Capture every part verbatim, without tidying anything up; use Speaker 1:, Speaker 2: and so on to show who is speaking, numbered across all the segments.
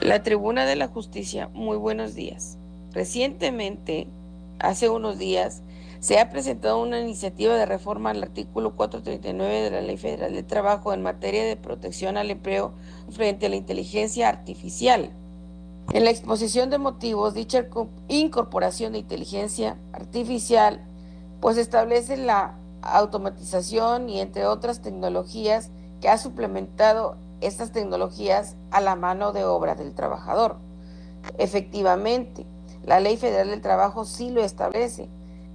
Speaker 1: La Tribuna de la Justicia, muy buenos días. Recientemente, hace unos días, se ha presentado una iniciativa de reforma al artículo cuatrocientos treinta y nueve de la Ley Federal del Trabajo en materia de protección al empleo frente a la inteligencia artificial. En la exposición de motivos, dicha incorporación de inteligencia artificial, pues establece la automatización y entre otras tecnologías que ha suplementado estas tecnologías a la mano de obra del trabajador. Efectivamente, la Ley Federal del Trabajo sí lo establece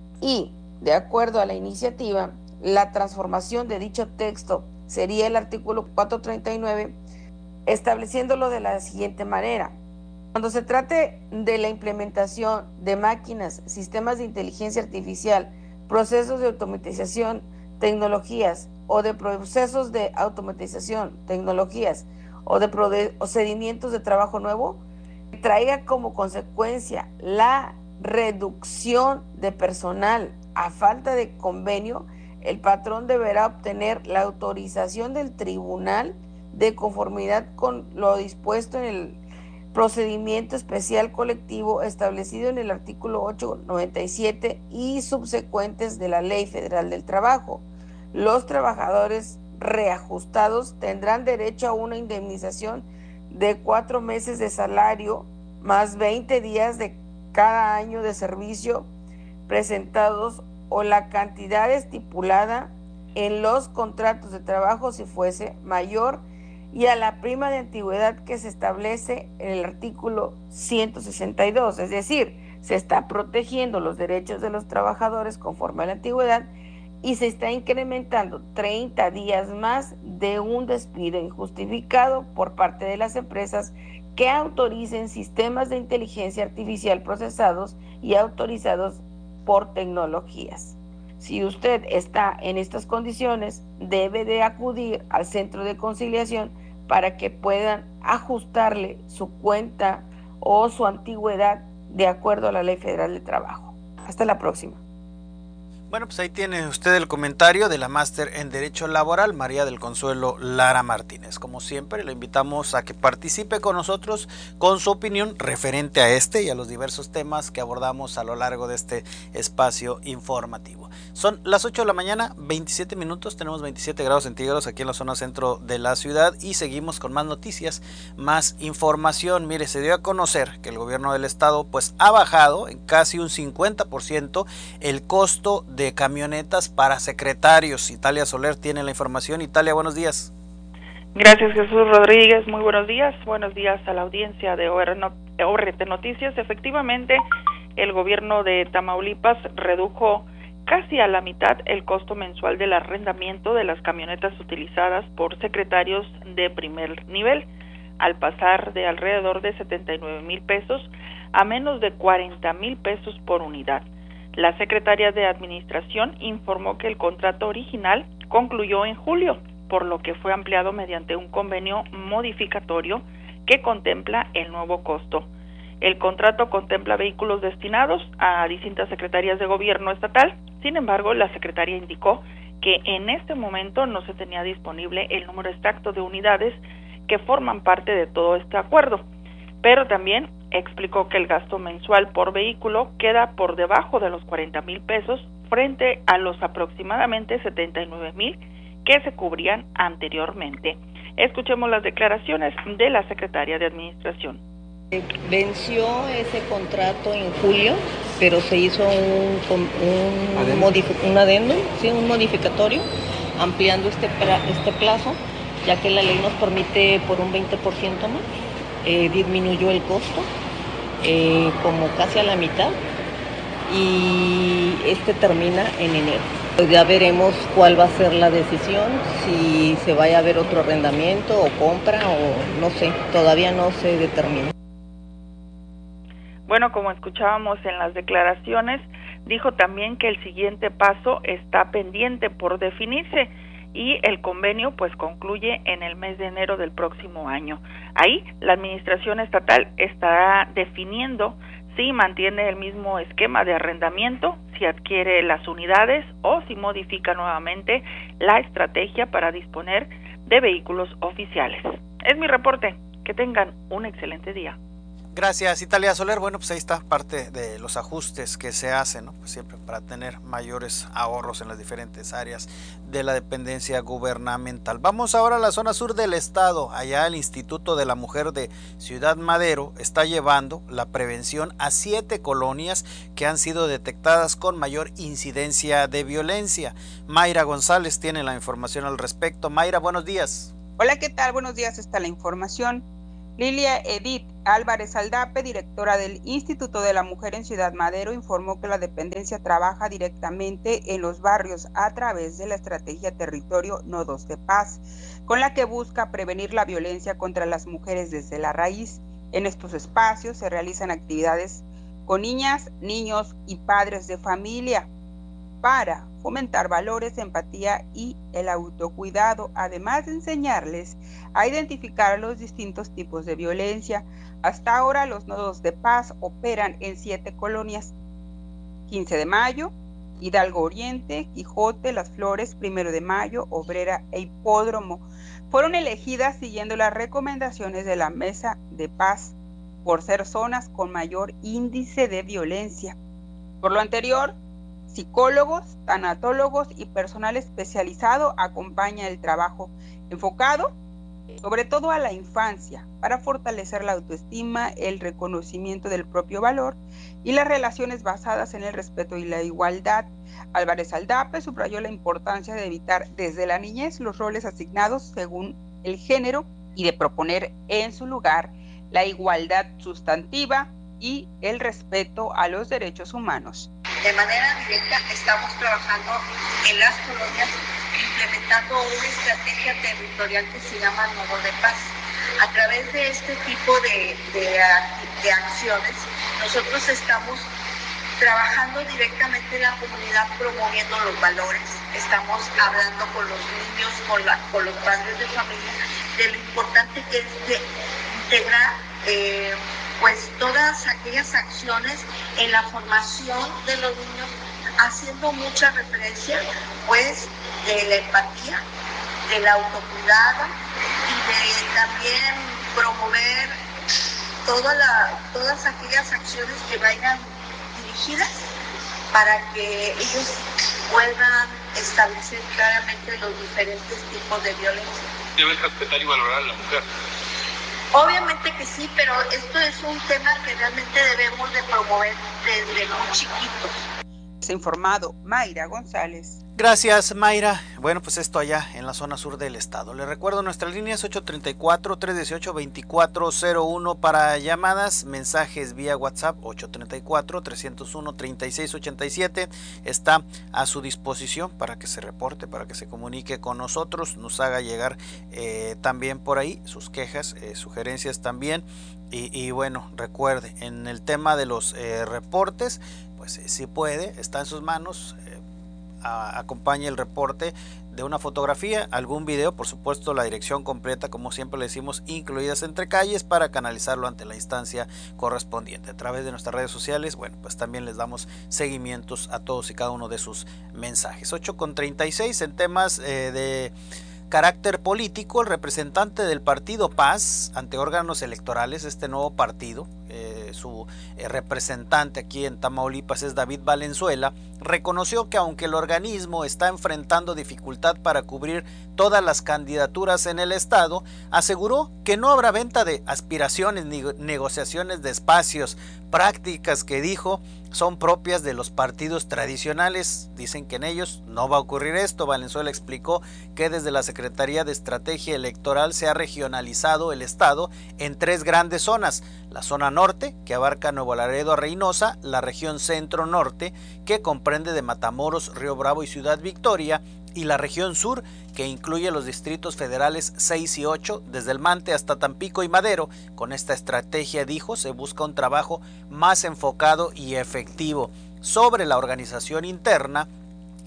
Speaker 1: y, de acuerdo a la iniciativa, la transformación de dicho texto sería el artículo cuatrocientos treinta y nueve, estableciéndolo de la siguiente manera. Cuando se trate de la implementación de máquinas, sistemas de inteligencia artificial, procesos de automatización, tecnologías o de procesos de automatización, tecnologías o de procedimientos de trabajo nuevo, traiga como consecuencia la reducción de personal a falta de convenio, el patrón deberá obtener la autorización del tribunal de conformidad con lo dispuesto en el procedimiento especial colectivo establecido en el artículo ochocientos noventa y siete y subsecuentes de la Ley Federal del Trabajo. Los trabajadores reajustados tendrán derecho a una indemnización de cuatro meses de salario más veinte días de cada año de servicio presentados o la cantidad estipulada en los contratos de trabajo si fuese mayor, y a la prima de antigüedad que se establece en el artículo ciento sesenta y dos, es decir, se está protegiendo los derechos de los trabajadores conforme a la antigüedad y se está incrementando treinta días más de un despido injustificado por parte de las empresas que autoricen sistemas de inteligencia artificial procesados y autorizados por tecnologías. Si usted está en estas condiciones, debe de acudir al centro de conciliación para que puedan ajustarle su cuenta o su antigüedad de acuerdo a la Ley Federal de Trabajo. Hasta la próxima.
Speaker 2: Bueno, pues ahí tiene usted el comentario de la máster en Derecho Laboral, María del Consuelo Lara Martínez. Como siempre, lo invitamos a que participe con nosotros con su opinión referente a este y a los diversos temas que abordamos a lo largo de este espacio informativo. Son las ocho de la mañana, veintisiete minutos, tenemos veintisiete grados centígrados aquí en la zona centro de la ciudad y seguimos con más noticias, más información. Mire, se dio a conocer que el gobierno del estado pues ha bajado en casi un cincuenta por ciento el costo de de camionetas para secretarios. Italia Soler tiene la información. Italia, buenos días.
Speaker 3: Gracias, Jesús Rodríguez. Muy buenos días. Buenos días a la audiencia de O R T Noticias. Efectivamente, el gobierno de Tamaulipas redujo casi a la mitad el costo mensual del arrendamiento de las camionetas utilizadas por secretarios de primer nivel, al pasar de alrededor de setenta y nueve mil pesos a menos de cuarenta mil pesos por unidad. La secretaria de Administración informó que el contrato original concluyó en julio, por lo que fue ampliado mediante un convenio modificatorio que contempla el nuevo costo. El contrato contempla vehículos destinados a distintas secretarías de gobierno estatal. Sin embargo, la secretaria indicó que en este momento no se tenía disponible el número exacto de unidades que forman parte de todo este acuerdo, pero también explicó que el gasto mensual por vehículo queda por debajo de los cuarenta mil pesos frente a los aproximadamente setenta y nueve mil que se cubrían anteriormente. Escuchemos las declaraciones de la secretaria de Administración.
Speaker 4: Venció ese contrato en julio, pero se hizo un, un, modif- un adendum, sí, un modificatorio, ampliando este, este plazo, ya que la ley nos permite por un veinte por ciento más. Eh, disminuyó el costo eh, como casi a la mitad y este termina en enero. Pues ya veremos cuál va a ser la decisión, si se vaya a ver otro arrendamiento o compra o no sé, todavía no se determina.
Speaker 3: Bueno, como escuchábamos en las declaraciones, dijo también que el siguiente paso está pendiente por definirse y el convenio pues concluye en el mes de enero del próximo año. Ahí la administración estatal estará definiendo si mantiene el mismo esquema de arrendamiento, si adquiere las unidades o si modifica nuevamente la estrategia para disponer de vehículos oficiales. Es mi reporte. Que tengan un excelente día.
Speaker 2: Gracias, Italia Soler. Bueno, pues ahí está parte de los ajustes que se hacen, ¿no? Pues siempre para tener mayores ahorros en las diferentes áreas de la dependencia gubernamental. Vamos ahora a la zona sur del estado. Allá el Instituto de la Mujer de Ciudad Madero está llevando la prevención a siete colonias que han sido detectadas con mayor incidencia de violencia. Mayra González tiene la información al respecto. Mayra, buenos días.
Speaker 5: Hola, ¿qué tal? Buenos días, está la información. Lilia Edith Álvarez Aldape, directora del Instituto de la Mujer en Ciudad Madero, informó que la dependencia trabaja directamente en los barrios a través de la estrategia Territorio Nodos de Paz, con la que busca prevenir la violencia contra las mujeres desde la raíz. En estos espacios se realizan actividades con niñas, niños y padres de familia para fomentar valores, empatía y el autocuidado, además de enseñarles a identificar los distintos tipos de violencia. Hasta ahora los nodos de paz operan en siete colonias: quince de mayo, Hidalgo Oriente, Quijote, Las Flores, Primero de Mayo, Obrera e Hipódromo. Fueron elegidas siguiendo las recomendaciones de la Mesa de Paz por ser zonas con mayor índice de violencia. Por lo anterior, psicólogos, tanatólogos y personal especializado acompaña el trabajo enfocado sobre todo a la infancia para fortalecer la autoestima, el reconocimiento del propio valor y las relaciones basadas en el respeto y la igualdad. Álvarez Aldape subrayó la importancia de evitar desde la niñez los roles asignados según el género y de proponer en su lugar la igualdad sustantiva y el respeto a los derechos humanos.
Speaker 6: De manera directa estamos trabajando en las colonias implementando una estrategia territorial que se llama Nodo de Paz. A través de este tipo de, de, de acciones, nosotros estamos trabajando directamente en la comunidad promoviendo los valores. Estamos hablando con los niños, con, la, con los padres de familia, de lo importante que es de integrar eh, pues todas aquellas acciones en la formación de los niños, haciendo mucha referencia pues de la empatía, del autocuidado y de también promover toda la, todas aquellas acciones que vayan dirigidas para que ellos puedan establecer claramente los diferentes tipos de violencia.
Speaker 7: Deben respetar y valorar a la mujer.
Speaker 6: Obviamente que sí, pero esto es un tema que realmente debemos de promover desde muy chiquitos.
Speaker 5: Se ha informado Mayra González.
Speaker 2: Gracias, Mayra. Bueno, pues esto allá en la zona sur del estado. Les recuerdo nuestras líneas ocho tres cuatro, tres uno ocho, dos cuatro cero uno para llamadas, mensajes vía WhatsApp ocho tres cuatro, tres cero uno, tres seis ocho siete. Está a su disposición para que se reporte, para que se comunique con nosotros, nos haga llegar eh, también por ahí sus quejas, eh, sugerencias también. Y, y bueno, recuerde, en el tema de los eh, reportes, pues eh, si puede, está en sus manos. Eh, A, acompañe el reporte de una fotografía, algún video, por supuesto la dirección completa, como siempre le decimos, incluidas entre calles, para canalizarlo ante la instancia correspondiente. A través de nuestras redes sociales, bueno, pues también les damos seguimientos a todos y cada uno de sus mensajes. ocho con treinta y seis en temas eh, de carácter político. El representante del partido Paz ante órganos electorales, este nuevo partido, eh, su eh, representante aquí en Tamaulipas es David Valenzuela, reconoció que aunque el organismo está enfrentando dificultad para cubrir todas las candidaturas en el estado, aseguró que no habrá venta de aspiraciones ni negociaciones de espacios, prácticas que dijo son propias de los partidos tradicionales. Dicen que en ellos no va a ocurrir esto. Valenzuela explicó que desde la Secretaría de Estrategia Electoral se ha regionalizado el estado en tres grandes zonas: la zona norte, que abarca Nuevo Laredo a Reynosa; la región centro-norte, que comprende de Matamoros, Río Bravo y Ciudad Victoria; y la región sur, que incluye los distritos federales seis y ocho, desde El Mante hasta Tampico y Madero. Con esta estrategia, dijo, se busca un trabajo más enfocado y efectivo. Sobre la organización interna,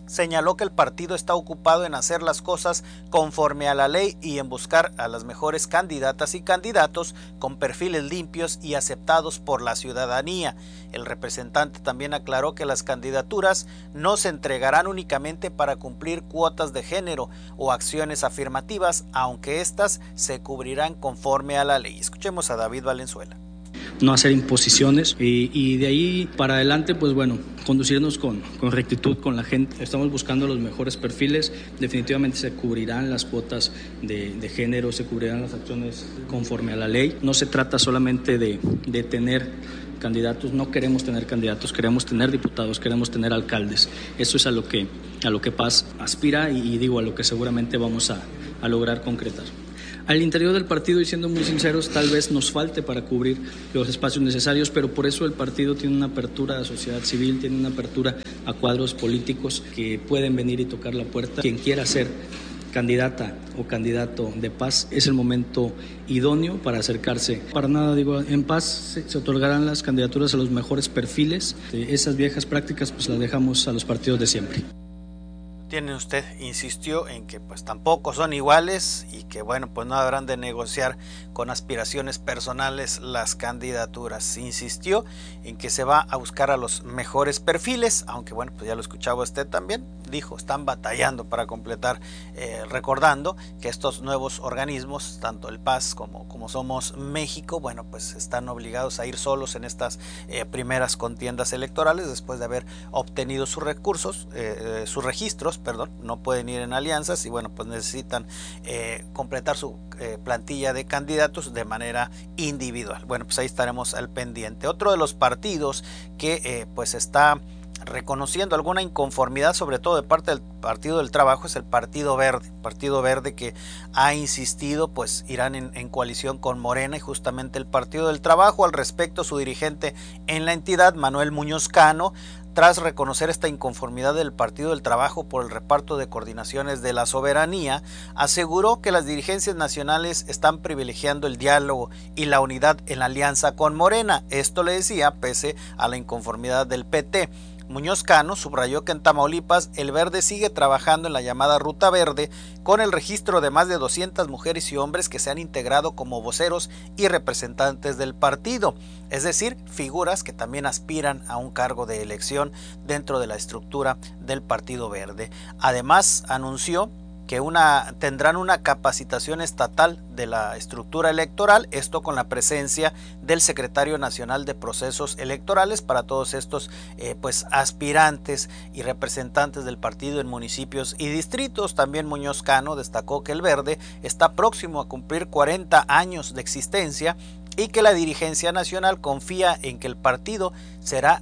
Speaker 2: Señaló que el partido está ocupado en hacer las cosas conforme a la ley y en buscar a las mejores candidatas y candidatos con perfiles limpios y aceptados por la ciudadanía. El representante también aclaró que las candidaturas no se entregarán únicamente para cumplir cuotas de género o acciones afirmativas, aunque éstas se cubrirán conforme a la ley. Escuchemos a David Valenzuela.
Speaker 8: No hacer imposiciones y, y de ahí para adelante, pues bueno, conducirnos con, con rectitud con la gente. Estamos buscando los mejores perfiles, definitivamente se cubrirán las cuotas de, de género, se cubrirán las acciones conforme a la ley. No se trata solamente de, de tener candidatos, no queremos tener candidatos, queremos tener diputados, queremos tener alcaldes. Eso es a lo que, a lo que Paz aspira y, y digo a lo que seguramente vamos a, a lograr concretar. Al interior del partido, y siendo muy sinceros, tal vez nos falte para cubrir los espacios necesarios, pero por eso el partido tiene una apertura a la sociedad civil, tiene una apertura a cuadros políticos que pueden venir y tocar la puerta. Quien quiera ser candidata o candidato de Paz, es el momento idóneo para acercarse. Para nada, digo, en Paz se, se otorgarán las candidaturas a los mejores perfiles. Esas viejas prácticas pues las dejamos a los partidos de siempre.
Speaker 2: Tiene usted, insistió en que pues tampoco son iguales y que bueno, pues no habrán de negociar con aspiraciones personales las candidaturas. Insistió en que se va a buscar a los mejores perfiles, aunque bueno, pues ya lo escuchaba usted también, dijo, están batallando para completar, eh, recordando que estos nuevos organismos, tanto el Paz como, como Somos México, bueno, pues están obligados a ir solos en estas eh, primeras contiendas electorales después de haber obtenido sus recursos, eh, eh, sus registros, perdón, no pueden ir en alianzas y bueno, pues necesitan eh, completar su eh, plantilla de candidatos de manera individual. Bueno, pues ahí estaremos al pendiente. Otro de los partidos que eh, pues está reconociendo alguna inconformidad, sobre todo de parte del Partido del Trabajo, es el Partido Verde, Partido Verde que ha insistido, pues irán en, en coalición con Morena y justamente el Partido del Trabajo. Al respecto, su dirigente en la entidad, Manuel Muñoz Cano, tras reconocer esta inconformidad del Partido del Trabajo por el reparto de coordinaciones de la soberanía, aseguró que las dirigencias nacionales están privilegiando el diálogo y la unidad en la alianza con Morena. Esto le decía pese a la inconformidad del P T. Muñoz Cano subrayó que en Tamaulipas el Verde sigue trabajando en la llamada Ruta Verde con el registro de más de doscientas mujeres y hombres que se han integrado como voceros y representantes del partido, es decir, figuras que también aspiran a un cargo de elección dentro de la estructura del Partido Verde. Además, anunció que una, tendrán una capacitación estatal de la estructura electoral, esto con la presencia del secretario nacional de procesos electorales para todos estos eh, pues aspirantes y representantes del partido en municipios y distritos. También Muñoz Cano destacó que el Verde está próximo a cumplir cuarenta años de existencia y que la dirigencia nacional confía en que el partido será